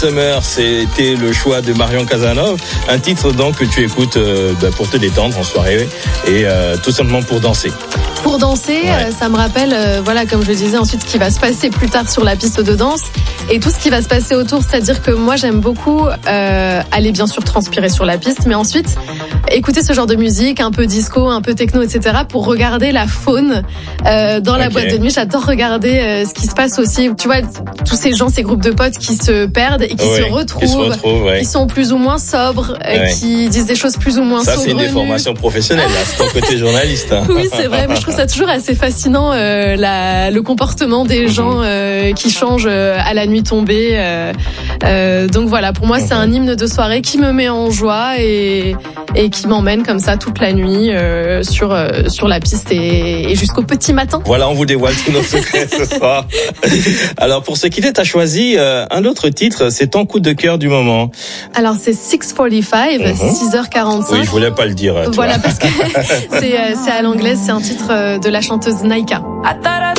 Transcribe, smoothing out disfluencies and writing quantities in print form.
Summer, c'était le choix de Marion Casanova, un titre donc que tu écoutes pour te détendre en soirée et tout simplement pour danser. Pour danser, ça me rappelle, voilà, comme je disais ensuite, ce qui va se passer plus tard sur la piste de danse et tout ce qui va se passer autour. C'est-à-dire que moi, j'aime beaucoup aller bien sûr transpirer sur la piste, mais ensuite écouter ce genre de musique, un peu disco, un peu techno, etc. pour regarder la faune dans la boîte de nuit. J'adore regarder ce qui se passe aussi. Tu vois, tous ces gens, ces groupes de potes qui se perdent et qui se retrouvent, qui sont plus ou moins sobres, qui disent des choses plus ou moins saugrenues. Ça, c'est une déformation professionnelle, là. C'est ton côté journaliste. Hein. Oui, c'est vrai, mais je trouve ça toujours assez fascinant, le comportement des gens qui changent à la nuit tombée. Donc voilà, pour moi, c'est un hymne de soirée qui me met en joie et qui m'emmène comme ça toute la nuit sur la piste et jusqu'au petit matin. Voilà, on vous dévoile tous nos secrets ce soir. Alors pour se quitter, t'as choisi un autre titre, c'est ton coup de cœur du moment. Alors c'est 6:45, 6h45. Oui, je voulais pas le dire. Voilà, parce que c'est à l'anglaise, c'est un titre de la chanteuse Naika.